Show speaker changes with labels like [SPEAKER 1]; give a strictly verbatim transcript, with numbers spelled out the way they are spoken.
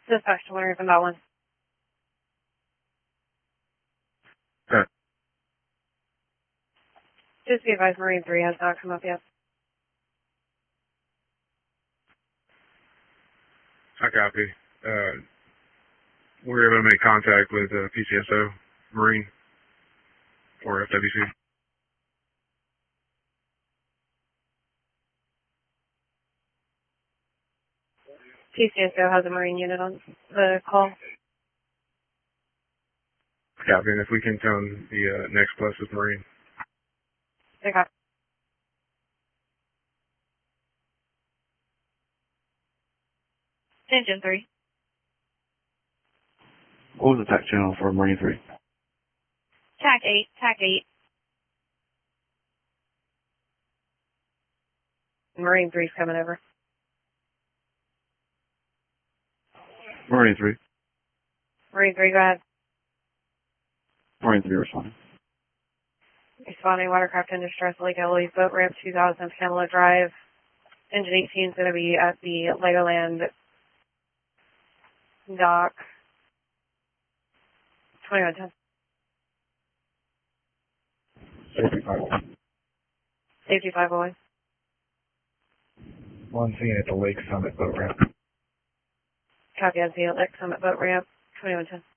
[SPEAKER 1] Dispatch to Winter from that one.
[SPEAKER 2] Okay.
[SPEAKER 1] Just be advised, Marine three has not come up yet.
[SPEAKER 2] I copy. Uh, we're able to make contact with uh, P C S O, Marine, or F W C.
[SPEAKER 1] P C S O has a Marine unit on the call.
[SPEAKER 2] Copy, and if we can tone the uh, next closest Marine.
[SPEAKER 1] Okay. Engine three.
[SPEAKER 3] What was the tac channel for Marine three?
[SPEAKER 1] Tac eight, Tac eight. Marine three's coming over.
[SPEAKER 3] Marine three.
[SPEAKER 1] Marine three, go ahead.
[SPEAKER 3] Marine three responding.
[SPEAKER 1] Responding, watercraft in distress, Lake Eloise, boat ramp two thousand, Pamela Drive. Engine eighteen is going to be at the Legoland dock. twenty-one ten.
[SPEAKER 4] Safety five oh one.
[SPEAKER 1] Safety five oh one.
[SPEAKER 4] One scene at the Lake Summit boat ramp.
[SPEAKER 1] Copy on scene at Lake Summit boat ramp. twenty-one ten.